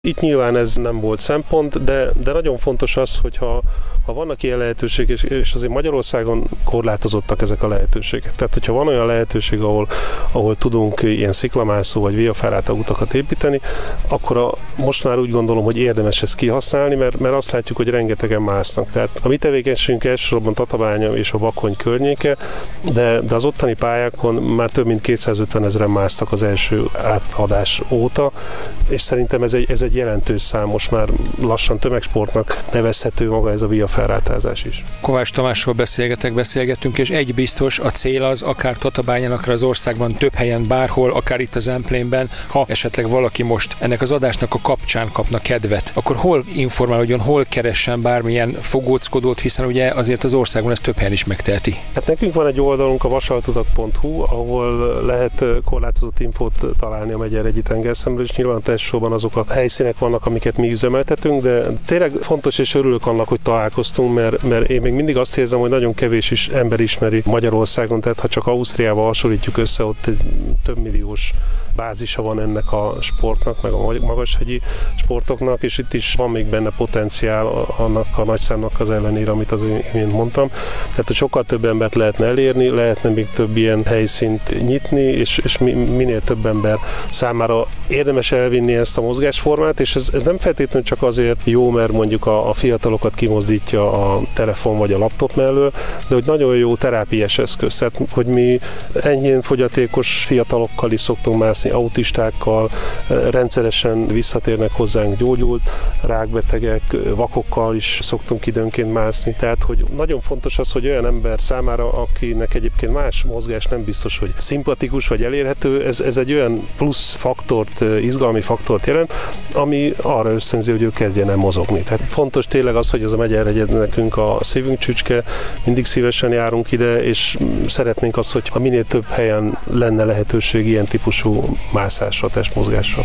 Itt nyilván ez nem volt szempont, de nagyon fontos az, hogy ha vannak ilyen lehetőségek, és azért Magyarországon korlátozottak ezek a lehetőségek. Tehát, hogyha van olyan lehetőség, ahol tudunk ilyen sziklamászó vagy viaferrata utakat építeni, akkor most már úgy gondolom, hogy érdemes ezt kihasználni, mert azt látjuk, hogy rengetegen másznak. Tehát a mi tevékenységünk elsősorban Tatabánya és a Bakony környéke, de az ottani pályákon már több mint 250 000 másztak az első átadás óta, és szerintem ez egy jelentős szám, most már lassan tömegsportnak nevezhető maga ez a viaferrátázás is. Kovács Tamásról beszélgettünk, és egy biztos, a cél az, akár Tatabányán, akár az országban több helyen, bárhol, akár itt az Zemplénben, ha esetleg valaki most ennek az adásnak a kapcsán kapna kedvet, akkor hol informálódjon, hol keressen bármilyen fogóckodót, hiszen ugye azért az országban ezt több helyen is megteheti. Hát nekünk van egy oldalunk, a vasaltutak.hu, ahol lehet korlátozott infót találni a Megyeri tengerszemről, és nyilván elsősorban azok a helyszínek vannak, amiket mi üzemeltetünk, de tényleg fontos és örülök annak, hogy találkoztunk, mert én még mindig azt érzem, hogy nagyon kevés ember ismeri Magyarországon, tehát ha csak Ausztriával hasonlítjuk össze, ott egy több milliós bázisa van ennek a sportnak, meg a magashegyi sportoknak, és itt is van még benne potenciál annak a nagy számnak az ellenére, amit az én mondtam. Tehát, hogy sokkal több embert lehetne elérni, lehetne még több ilyen helyszínt nyitni, és minél több ember számára érdemes elvinni ezt a mozgásformát, és ez nem feltétlenül csak azért jó, mert mondjuk a fiatalokat kimozdítja a telefon vagy a laptop mellől, de hogy nagyon jó terápiás eszköz. Tehát, hogy mi enyhén fogyatékos fiatalokkal is szoktunk mászni, autistákkal, rendszeresen visszatérnek hozzánk gyógyult rákbetegek, vakokkal is szoktunk időnként mászni. Tehát, hogy nagyon fontos az, hogy olyan ember számára, akinek egyébként más mozgás nem biztos, hogy szimpatikus vagy elérhető, ez egy olyan plusz faktort, izgalmi faktort jelent, ami arra ösztönzi, hogy ő kezdjen el mozogni. Tehát fontos tényleg az, hogy ez a Megyeri nekünk a szívünk csücske, mindig szívesen járunk ide, és szeretnénk azt, hogy minél több helyen lenne lehetőség ilyen típusú mászásra, testmozgásra.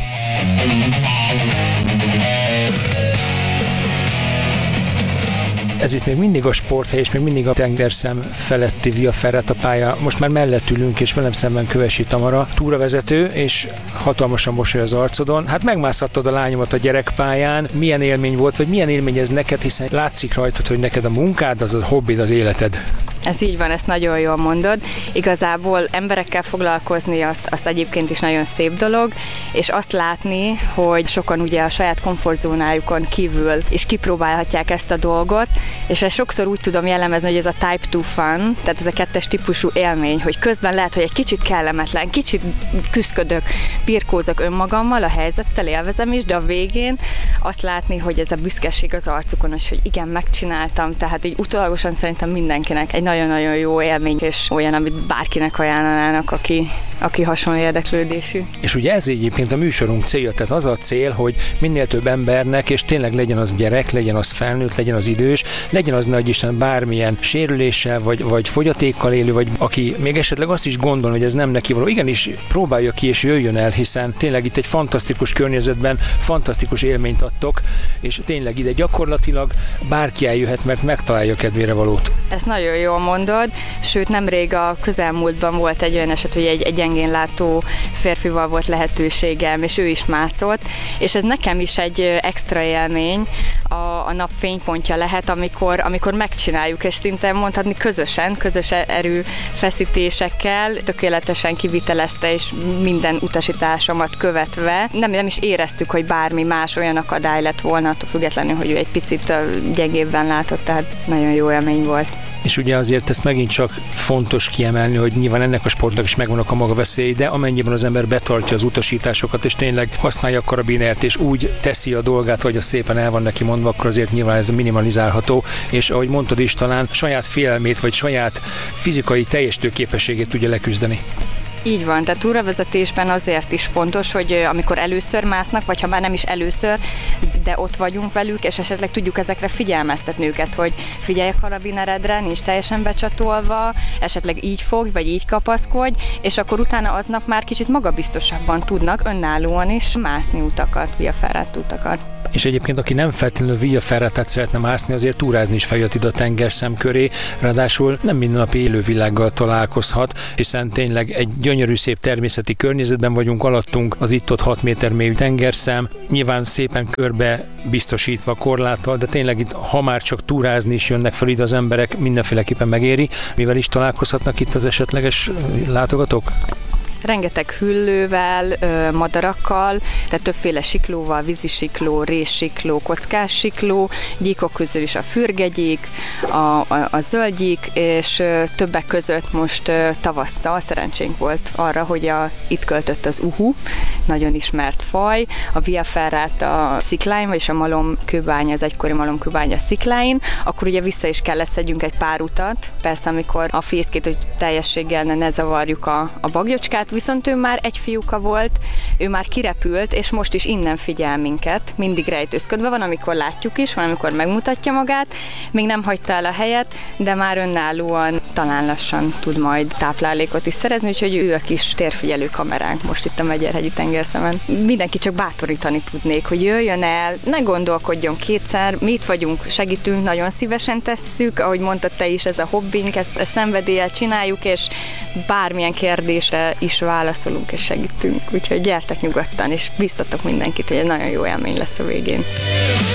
Ez itt még mindig a sporthely, és még mindig a tengerszem feletti viaferrata pálya. Most már mellett ülünk, és velem szemben Kövesi Tamara, túravezető, és hatalmasan mosoly az arcodon. Hát megmászhattad a lányomat a gyerekpályán. Milyen élmény volt, vagy milyen élmény ez neked, hiszen látszik rajtad, hogy neked a munkád, az a hobbid, az életed. Ez így van, ezt nagyon jól mondod. Igazából emberekkel foglalkozni, azt egyébként is nagyon szép dolog, és azt látni, hogy sokan ugye a saját komfortzónájukon kívül is kipróbálhatják ezt a dolgot, és ezt sokszor úgy tudom jellemezni, hogy ez a type 2 fun, tehát ez a kettes típusú élmény, hogy közben lehet, hogy egy kicsit kellemetlen, kicsit küszködök, birkózok önmagammal, a helyzettel élvezem is, de a végén azt látni, hogy ez a büszkeség az arcukon, és hogy igen, megcsináltam, tehát így utólagosan szerintem mindenkinek egy nagyon-nagyon jó élmény, és olyan, amit bárkinek ajánlanának, aki hasonló érdeklődésű. És ugye ez egyébként a műsorunk célja, tehát az a cél, hogy minél több embernek, és tényleg legyen az gyerek, legyen az felnőtt, legyen az idős, legyen az nagyisten bármilyen sérüléssel, vagy fogyatékkal élő, vagy aki még esetleg azt is gondol, hogy ez nem neki való, igenis próbálja ki és jöjjön el, hiszen tényleg itt egy fantasztikus környezetben fantasztikus élményt adtok, és tényleg ide gyakorlatilag bárki eljöhet, mert megtalálja a kedvére valót. Ezt nagyon jól mondod, sőt nemrég a közelmúltban volt egy olyan eset, hogy egy gyengén látó férfival volt lehetőségem, és ő is mászott, és ez nekem is egy extra élmény, a nap fénypontja lehet, amikor megcsináljuk, és szinte mondhatni közös erőfeszítésekkel, tökéletesen kivitelezte, és minden utasításomat követve. Nem is éreztük, hogy bármi más olyan akadály lett volna, attól függetlenül, hogy ő egy picit gyengébben látott, tehát nagyon jó élmény volt. És ugye azért ezt megint csak fontos kiemelni, hogy nyilván ennek a sportnak is megvannak a maga veszélyei, de amennyiben az ember betartja az utasításokat, és tényleg használja a karabinert, és úgy teszi a dolgát, vagy a szépen el van neki mondva, akkor azért nyilván ez minimalizálható, és ahogy mondtad is, talán saját félelmét, vagy saját fizikai teljesítőképességét tudja leküzdeni. Így van, tehát túravezetésben azért is fontos, hogy amikor először másznak, vagy ha már nem is először, de ott vagyunk velük, és esetleg tudjuk ezekre figyelmeztetni őket, hogy figyelj a karabineredre, nincs teljesen becsatolva, esetleg így fogj, vagy így kapaszkodj, és akkor utána aznap már kicsit magabiztosabban tudnak önállóan is mászni utakat, viaferrata utakat. És egyébként, aki nem feltétlenül viaferratát szeretne mászni, azért túrázni is feljött ide a tengerszem köré, ráadásul nem mindennapi élővilággal találkozhat, hiszen tényleg egy gyönyörű gyönyörű szép természeti környezetben vagyunk, alattunk az itt-ott 6 méter mélyű tengerszám, nyilván szépen körbe biztosítva korláttal, de tényleg itt, ha már csak túrázni is jönnek fel ide az emberek, mindenféleképpen megéri. Mivel is találkozhatnak itt az esetleges látogatók? Rengeteg hüllővel, madarakkal, tehát többféle siklóval, vízisikló, rézsikló, kockássikló, gyíkok közül is a fürgegyík, a zöldgyík, és többek között most tavasszal szerencsénk volt arra, hogy itt költött az uhu, nagyon ismert faj, a Via Ferrata szikláin, vagyis a malomkőbánya, az egykori malomkőbánya szikláin, akkor ugye vissza is kellett szedjünk egy pár utat, persze amikor a fészkét, hogy teljességgel ne zavarjuk a bagyocskát, viszont ő már egy fiúka volt, ő már kirepült, és most is innen figyel minket, mindig rejtőzködve van, amikor látjuk is, van, amikor megmutatja magát, még nem hagyta el a helyet, de már önállóan talán lassan tud majd táplálékot is szerezni, úgyhogy ő a kis térfigyelő kameránk most itt a Megyerhegyi tengerszemen. Mindenki csak bátorítani tudnék, hogy jöjjön el, ne gondolkodjon kétszer, mi itt vagyunk, segítünk, nagyon szívesen tesszük, ahogy mondtad te is, ez a hobbink, ezt szenvedéllyel csináljuk, és bármilyen kérdésre is válaszolunk és segítünk, úgyhogy gyertek nyugodtan, és biztatok mindenkit, hogy egy nagyon jó élmény lesz a végén.